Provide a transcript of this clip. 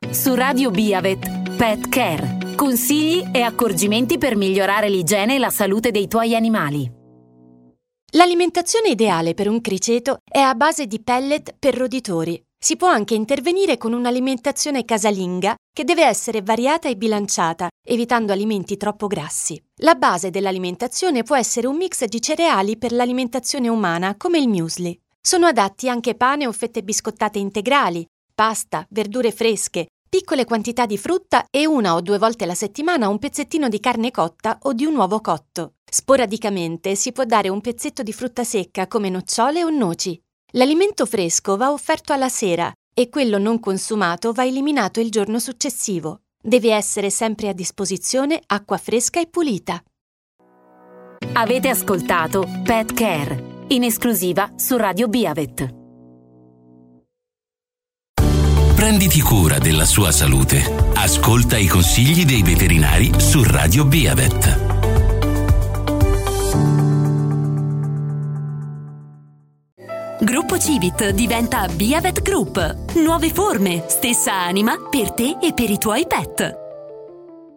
Su Radio Biavet, Pet Care. Consigli e accorgimenti per migliorare l'igiene e la salute dei tuoi animali. L'alimentazione ideale per un criceto è a base di pellet per roditori. Si può anche intervenire con un'alimentazione casalinga che deve essere variata e bilanciata, evitando alimenti troppo grassi. La base dell'alimentazione può essere un mix di cereali per l'alimentazione umana, come il muesli. Sono adatti anche pane o fette biscottate integrali, pasta, verdure fresche, piccole quantità di frutta e 1 o 2 volte alla settimana un pezzettino di carne cotta o di un uovo cotto. Sporadicamente si può dare un pezzetto di frutta secca come nocciole o noci. L'alimento fresco va offerto alla sera e quello non consumato va eliminato il giorno successivo. Deve essere sempre a disposizione acqua fresca e pulita. Avete ascoltato Pet Care, in esclusiva su Radio Biavet. Prenditi cura della sua salute. Ascolta i consigli dei veterinari su Radio Biavet. Gruppo Civit diventa Biavet Group. Nuove forme, stessa anima per te e per i tuoi pet.